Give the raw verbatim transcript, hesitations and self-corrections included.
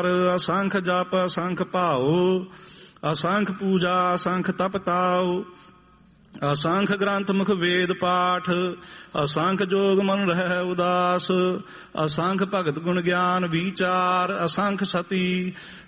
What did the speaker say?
ਵਿਚਾਰ, ਅਸੰਖ ਜਪ ਅਸੰਖ ਭਾਉ, ਅਸੰਖ ਪੂਜਾ ਅਸੰਖ ਤਪ ਤਾਉ, ਅਸੰਖ ਗ੍ਰੰਥ ਮੁਖ ਵੇਦ ਪਾਠ, ਅਸੰਖ ਜੋਗ ਮਨ ਰਹਿ ਉਦਾਸ, ਅਸੰਖ ਭਗਤ ਗੁਣ ਗਿਆਨ ਵਿਚਾਰ, ਅਸੰਖ ਸਤੀ